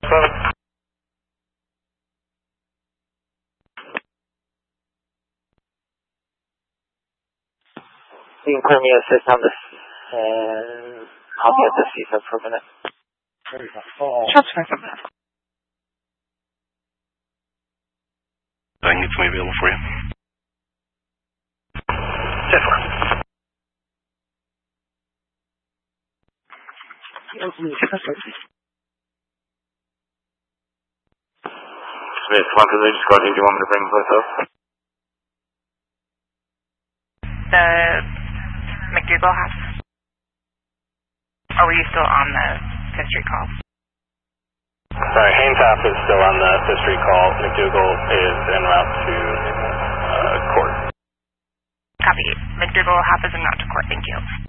You can clear me assist on this, and I'll be at the CSUB for a minute. Transfer from that. I can get somebody available for you. 10-4. Smith, one for the Scotty, do you want me to bring both up? The McDougal house? Or were you still on the 5th Street call? Sorry, Haynes half is still on the 5th Street call. McDougal is en route to court. Copy. McDougal half is en route to court. Thank you.